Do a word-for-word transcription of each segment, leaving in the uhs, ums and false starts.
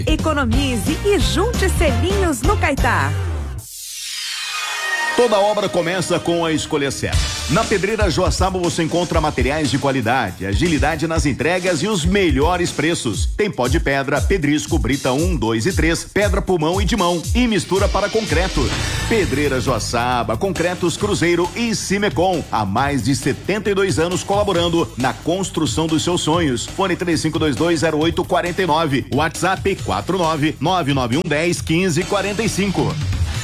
Economize e junte selinhos no Caetá. Toda obra começa com a escolha certa. Na Pedreira Joaçaba você encontra materiais de qualidade, agilidade nas entregas e os melhores preços. Tem pó de pedra, pedrisco, brita um, dois e três, pedra pulmão e de mão e mistura para concreto. Pedreira Joaçaba, Concretos Cruzeiro e Cimecom. Há mais de setenta e dois anos colaborando na construção dos seus sonhos. Fone três cinco dois dois zero oito quatro nove. WhatsApp quatro nove nove nove um um zero um cinco quatro cinco.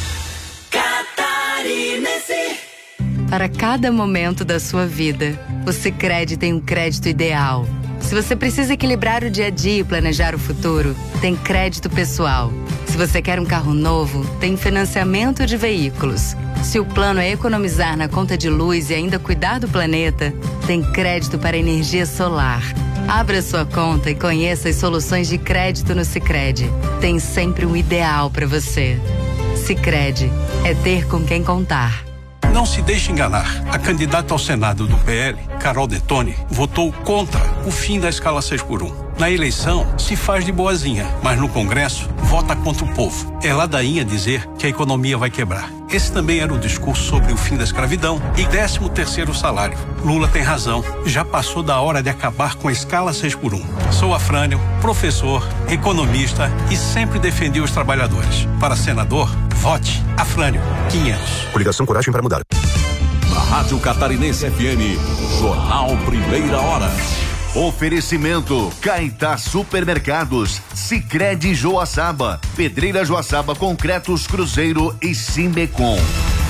Para cada momento da sua vida, o Sicredi tem um crédito ideal. Se você precisa equilibrar o dia a dia e planejar o futuro, tem crédito pessoal. Se você quer um carro novo, tem financiamento de veículos. Se o plano é economizar na conta de luz e ainda cuidar do planeta, tem crédito para energia solar. Abra sua conta e conheça as soluções de crédito no Sicredi. Tem sempre um ideal para você. Sicredi é ter com quem contar. Não se deixe enganar. A candidata ao Senado do P L, Carol Detoni, votou contra o fim da escala seis por um. Na eleição, se faz de boazinha, mas no Congresso, vota contra o povo. É ladainha dizer que a economia vai quebrar. Esse também era o discurso sobre o fim da escravidão e décimo terceiro salário. Lula tem razão. Já passou da hora de acabar com a escala seis por um. Sou Afrânio, professor, economista e sempre defendi os trabalhadores. Para senador, vote Afrânio quinhentos. Coligação Coragem para Mudar. Na Rádio Catarinense F M, Jornal Primeira Hora. Oferecimento Caetá Supermercados, Sicredi Joaçaba, Pedreira Joaçaba, Concretos Cruzeiro e Cimecom.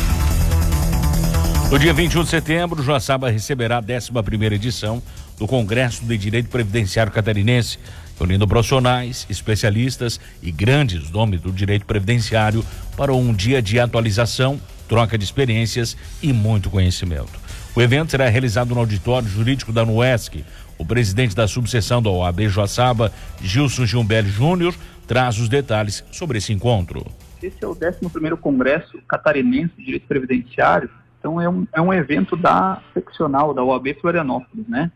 No dia vinte e um de setembro, Joaçaba receberá a décima primeira edição do Congresso de Direito Previdenciário Catarinense, reunindo profissionais, especialistas e grandes nomes do direito previdenciário para um dia de atualização, troca de experiências e muito conhecimento. O evento será realizado no auditório jurídico da Nuesc. O presidente da subseção da O A B Joaçaba, Gilson Giumbelli Júnior, traz os detalhes sobre esse encontro. Esse é o décimo primeiro Congresso Catarinense de Direito Previdenciário, então é um, é um evento da seccional da O A B Florianópolis, né?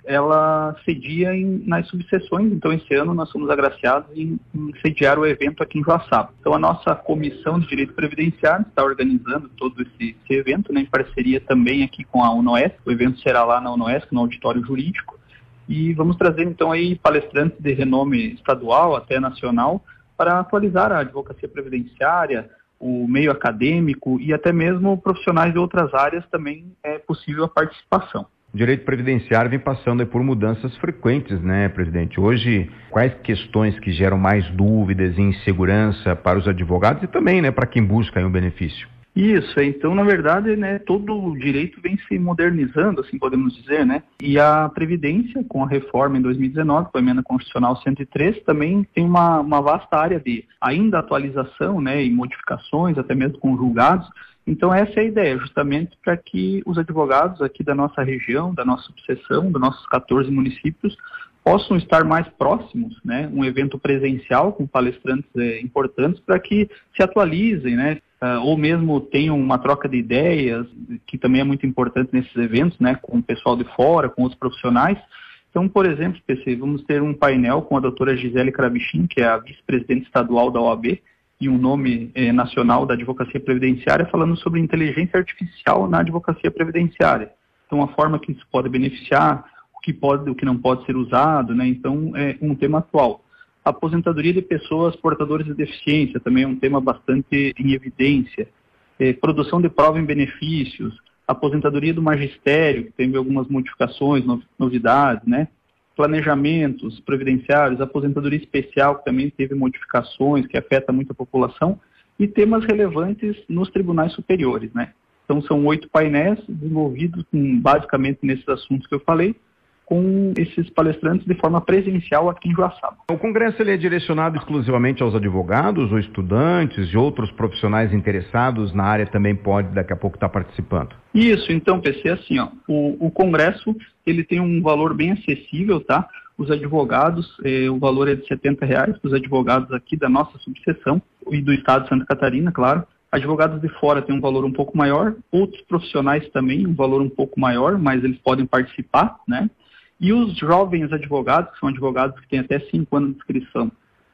Ela cedia em, nas subseções, então esse ano nós somos agraciados em, em sediar o evento aqui em Joaçaba. Então a nossa Comissão de Direito Previdenciário está organizando todo esse, esse evento, né, em parceria também aqui com a UNOESC. O evento será lá na UNOESC, no auditório jurídico. E vamos trazer então aí palestrantes de renome estadual até nacional para atualizar a advocacia previdenciária, o meio acadêmico e até mesmo profissionais de outras áreas também é possível a participação. O direito previdenciário vem passando por mudanças frequentes, né, presidente? Hoje, quais questões que geram mais dúvidas e insegurança para os advogados e também, né, para quem busca aí um benefício? Isso, então, na verdade, né, todo o direito vem se modernizando, assim podemos dizer, né? E a Previdência, com a reforma em dois mil e dezenove, com a emenda constitucional cento e três, também tem uma, uma vasta área de ainda atualização, né, e modificações, até mesmo com julgados. Então, essa é a ideia, justamente para que os advogados aqui da nossa região, da nossa subseção, dos nossos quatorze municípios, possam estar mais próximos, né? Um evento presencial com palestrantes é, importantes para que se atualizem, né? Uh, ou mesmo tenham uma troca de ideias, que também é muito importante nesses eventos, né? Com o pessoal de fora, com outros profissionais. Então, por exemplo, P C, vamos ter um painel com a doutora Gisele Krabichin, que é a vice-presidente estadual da O A B, e um nome eh, nacional da advocacia previdenciária, falando sobre inteligência artificial na advocacia previdenciária. Então, a forma que isso pode beneficiar, o que pode, o que não pode ser usado, né? Então, é um tema atual. A aposentadoria de pessoas portadoras de deficiência também é um tema bastante em evidência. É, produção de prova em benefícios, aposentadoria do magistério, que teve algumas modificações, novidades, né? Planejamentos previdenciários, aposentadoria especial, que também teve modificações, que afeta muito a população, e temas relevantes nos tribunais superiores, né? Então, são oito painéis desenvolvidos com, basicamente nesses assuntos que eu falei, com esses palestrantes de forma presencial aqui em Joaçaba. O congresso ele é direcionado exclusivamente aos advogados ou estudantes e outros profissionais interessados na área também pode daqui a pouco estar participando? Isso, então, P C, assim, ó, o, o congresso ele tem um valor bem acessível, tá? Os advogados, eh, o valor é de setenta reais para os advogados aqui da nossa subseção e do estado de Santa Catarina, claro. Advogados de fora têm um valor um pouco maior, outros profissionais também um valor um pouco maior, mas eles podem participar, né? E os jovens advogados, que são advogados que têm até cinco anos de inscrição,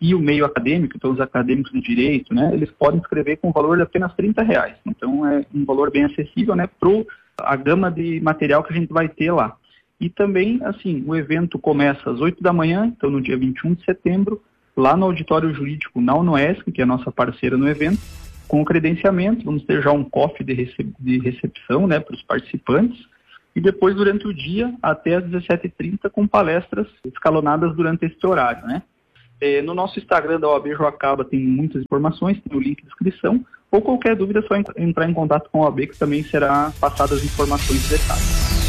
e o meio acadêmico, então os acadêmicos de direito, né, eles podem inscrever com o valor de apenas trinta reais. Então é um valor bem acessível, né, para a gama de material que a gente vai ter lá. E também, assim, o evento começa às oito da manhã, então no dia vinte e um de setembro, lá no Auditório Jurídico na Unoesc, que é a nossa parceira no evento, com o credenciamento. Vamos ter já um cofre de, recep- de recepção, né, para os participantes, e depois durante o dia até às dezessete e trinta com palestras escalonadas durante esse horário, né. É, no nosso Instagram da O A B Joacaba tem muitas informações, tem o link de inscrição, ou qualquer dúvida é só entrar em contato com a O A B, que também será passadas as informações e detalhes.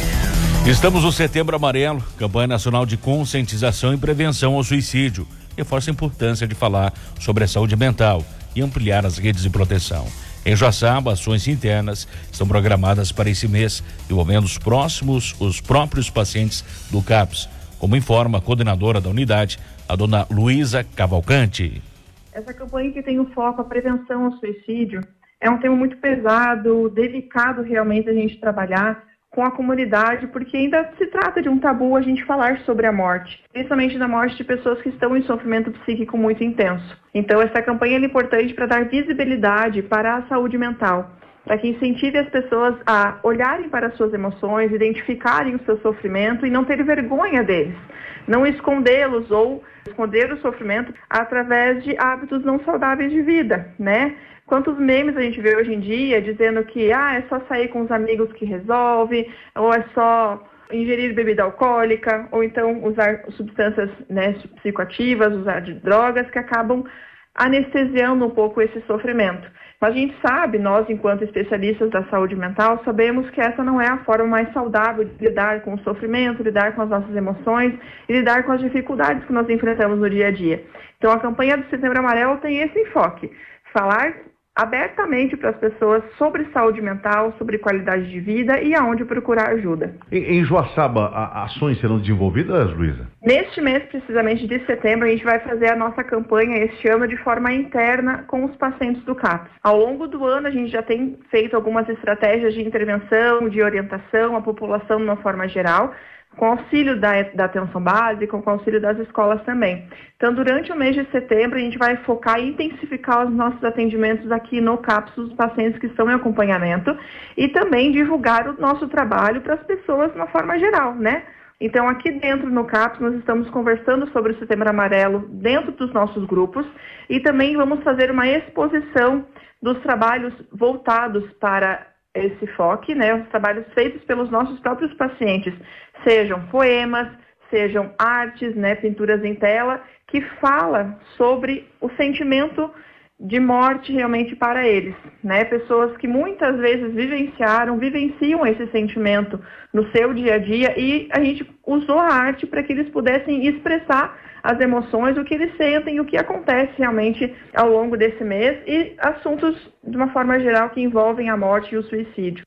Estamos no Setembro Amarelo, campanha nacional de conscientização e prevenção ao suicídio. Reforça a importância de falar sobre a saúde mental e ampliar as redes de proteção. Em Joaçaba, ações internas estão programadas para esse mês, envolvendo os próximos, os próprios pacientes do CAPS, como informa a coordenadora da unidade, a dona Luísa Cavalcante. Essa campanha que tem o foco a prevenção ao suicídio é um tema muito pesado, delicado realmente a gente trabalhar com a comunidade, porque ainda se trata de um tabu a gente falar sobre a morte, principalmente da morte de pessoas que estão em sofrimento psíquico muito intenso. Então essa campanha é importante para dar visibilidade para a saúde mental, para que incentive as pessoas a olharem para as suas emoções, identificarem o seu sofrimento e não terem vergonha deles, não escondê-los ou esconder o sofrimento através de hábitos não saudáveis de vida, né? Quantos memes a gente vê hoje em dia dizendo que ah, é só sair com os amigos que resolve, ou é só ingerir bebida alcoólica, ou então usar substâncias, né, psicoativas, usar de drogas que acabam anestesiando um pouco esse sofrimento. Mas a gente sabe, nós enquanto especialistas da saúde mental, sabemos que essa não é a forma mais saudável de lidar com o sofrimento, lidar com as nossas emoções e lidar com as dificuldades que nós enfrentamos no dia a dia. Então a campanha do Setembro Amarelo tem esse enfoque, falar abertamente para as pessoas sobre saúde mental, sobre qualidade de vida e aonde procurar ajuda. Em, em Joaçaba, a, ações serão desenvolvidas, Luísa? Neste mês, precisamente de setembro, a gente vai fazer a nossa campanha este ano de forma interna com os pacientes do CAPS. Ao longo do ano, a gente já tem feito algumas estratégias de intervenção, de orientação à população de uma forma geral, com auxílio da, da atenção básica, com auxílio das escolas também. Então, durante o mês de setembro, a gente vai focar e intensificar os nossos atendimentos aqui no CAPS, os pacientes que estão em acompanhamento, e também divulgar o nosso trabalho para as pessoas de uma forma geral, né? Então, aqui dentro no CAPS, nós estamos conversando sobre o Setembro Amarelo dentro dos nossos grupos e também vamos fazer uma exposição dos trabalhos voltados para esse foco, né? Os trabalhos feitos pelos nossos próprios pacientes, sejam poemas, sejam artes, né, pinturas em tela, que fala sobre o sentimento de morte realmente para eles, né? Pessoas que muitas vezes vivenciaram, vivenciam esse sentimento no seu dia a dia e a gente usou a arte para que eles pudessem expressar as emoções, o que eles sentem, o que acontece realmente ao longo desse mês e assuntos de uma forma geral que envolvem a morte e o suicídio.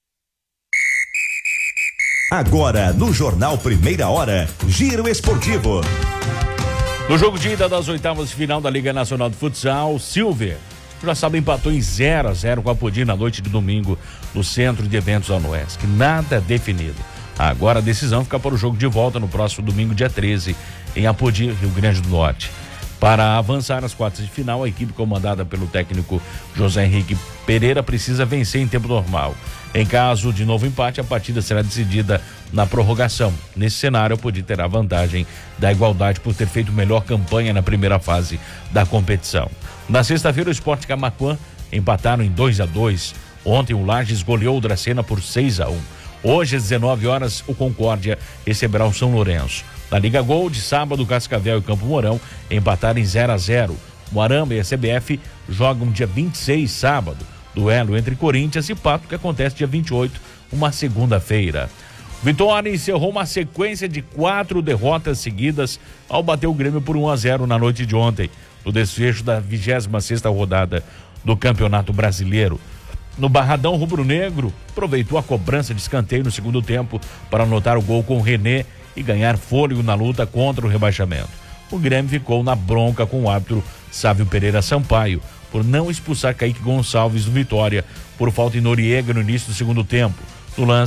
Agora, no Jornal Primeira Hora, Giro Esportivo. No jogo de ida das oitavas de final da Liga Nacional de Futsal, Silver já sabe, empatou em zero a zero com a Apodi na noite de domingo no Centro de Eventos da Unoesc. Nada definido. Agora a decisão fica para o jogo de volta no próximo domingo, dia treze, em Apodi, Rio Grande do Norte. Para avançar às quartas de final, a equipe comandada pelo técnico José Henrique Pereira precisa vencer em tempo normal. Em caso de novo empate, a partida será decidida na prorrogação. Nesse cenário, a Apodi terá vantagem da igualdade por ter feito melhor campanha na primeira fase da competição. Na sexta-feira, o Sport Camaquã empataram em dois a dois. Ontem, o Lages goleou o Dracena por seis a um. Hoje, às dezenove horas, o Concórdia receberá o São Lourenço. Na Liga Gol, de sábado, Cascavel e Campo Mourão empataram em zero a zero. Moarama e a C B F jogam dia vinte e seis, sábado. Duelo entre Corinthians e Pato, que acontece dia vinte e oito, uma segunda-feira. Vitória encerrou uma sequência de quatro derrotas seguidas ao bater o Grêmio por um a zero na noite de ontem, no desfecho da vigésima sexta rodada do Campeonato Brasileiro. No Barradão Rubro-Negro, aproveitou a cobrança de escanteio no segundo tempo para anotar o gol com o René e ganhar fôlego na luta contra o rebaixamento. O Grêmio ficou na bronca com o árbitro Sávio Pereira Sampaio por não expulsar Kaique Gonçalves do Vitória por falta em Noriega no início do segundo tempo. No lance,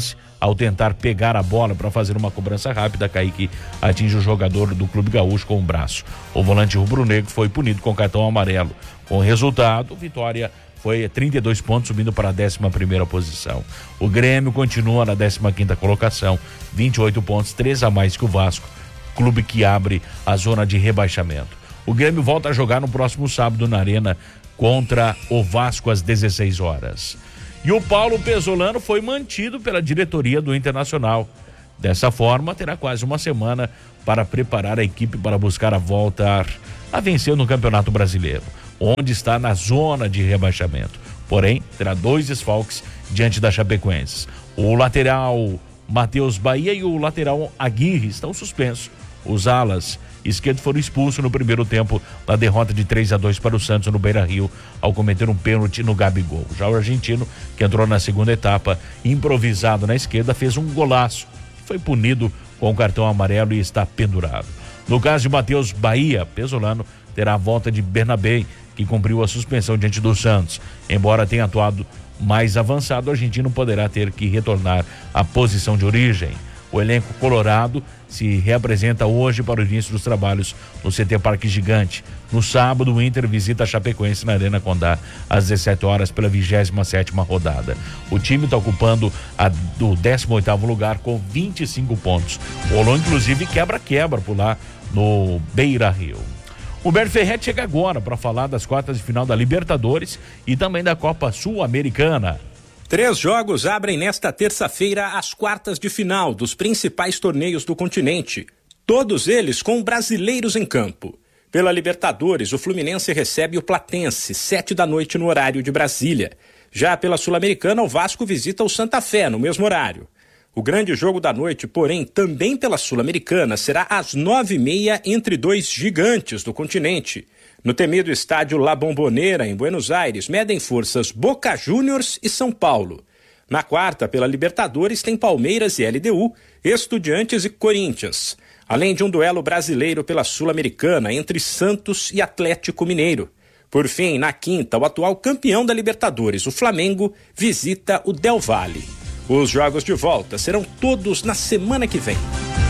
ao tentar pegar a bola para fazer uma cobrança rápida. Kaique atinge o jogador do Clube Gaúcho com o braço. O volante rubro-negro foi punido com cartão amarelo. Com o resultado, Vitória foi trinta e dois pontos, subindo para a décima primeira posição. O Grêmio continua na décima quinta colocação, vinte e oito pontos, três a mais que o Vasco, clube que abre a zona de rebaixamento. O Grêmio volta a jogar no próximo sábado na Arena contra o Vasco às dezesseis horas. E o Paulo Pesolano foi mantido pela diretoria do Internacional. Dessa forma, terá quase uma semana para preparar a equipe para buscar a volta a vencer no Campeonato Brasileiro, onde está na zona de rebaixamento. Porém, terá dois desfalques diante da Chapecoense. O lateral Matheus Bahia e o lateral Aguirre estão suspensos. Os alas esquerdo foram expulsos no primeiro tempo da derrota de três a dois para o Santos no Beira-Rio, ao cometer um pênalti no Gabigol. Já o argentino, que entrou na segunda etapa, improvisado na esquerda, fez um golaço. Foi punido com o cartão amarelo e está pendurado. No caso de Matheus Bahia, Pesolano terá a volta de Bernabé, que cumpriu a suspensão diante do Santos. Embora tenha atuado mais avançado, o argentino poderá ter que retornar à posição de origem. O elenco colorado se reapresenta hoje para o início dos trabalhos no C T Parque Gigante. No sábado, o Inter visita a Chapecoense na Arena Condá às dezessete horas pela vigésima sétima rodada. O time está ocupando a do décimo oitavo lugar com vinte e cinco pontos. Rolou inclusive quebra-quebra por lá no Beira-Rio. O Humberto Ferretti chega agora para falar das quartas de final da Libertadores e também da Copa Sul-Americana. Três jogos abrem nesta terça-feira as quartas de final dos principais torneios do continente. Todos eles com brasileiros em campo. Pela Libertadores, o Fluminense recebe o Platense, sete da noite no horário de Brasília. Já pela Sul-Americana, o Vasco visita o Santa Fé no mesmo horário. O grande jogo da noite, porém, também pela Sul-Americana, será às nove e meia entre dois gigantes do continente. No temido estádio La Bombonera, em Buenos Aires, medem forças Boca Juniors e São Paulo. Na quarta, pela Libertadores, tem Palmeiras e L D U, Estudiantes e Corinthians. Além de um duelo brasileiro pela Sul-Americana entre Santos e Atlético Mineiro. Por fim, na quinta, o atual campeão da Libertadores, o Flamengo, visita o Del Valle. Os jogos de volta serão todos na semana que vem.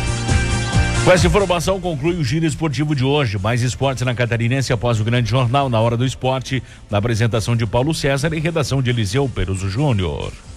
Com essa informação conclui o Giro Esportivo de hoje. Mais esportes na Catarinense após o grande jornal na Hora do Esporte, na apresentação de Paulo César e redação de Eliseu Peruso Júnior.